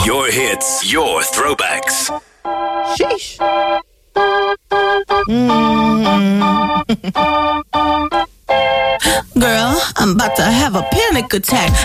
Your hits, your throwbacks. Sheesh. Girl, I'm about to have a panic attack.